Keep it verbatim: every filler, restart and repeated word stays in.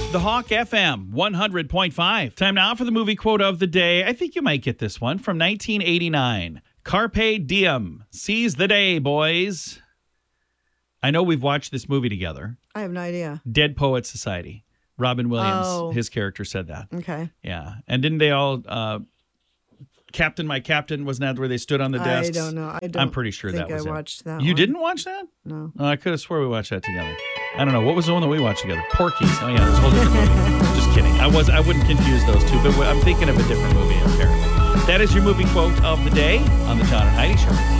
The Hawk F M, one hundred point five. Time now for the movie quote of the day. I think you might get this one from nineteen eighty-nine. Carpe diem. Seize the day, boys. I know we've watched this movie together. I have no idea. Dead Poet Society. Robin Williams, Oh. his character said that. Okay. Yeah. And didn't they all, uh, Captain, my captain, wasn't that where they stood on the desks? I don't know. I don't I'm pretty sure think that was I it. watched that You one. didn't watch that? No. Oh, I could have swore we watched that together. I don't know. What was the one that we watched together? Porky's. Oh, yeah. It's a whole different movie. Just kidding. I was. I wouldn't confuse those two, but I'm thinking of a different movie, apparently. That is your movie quote of the day on the John and Heidi Show.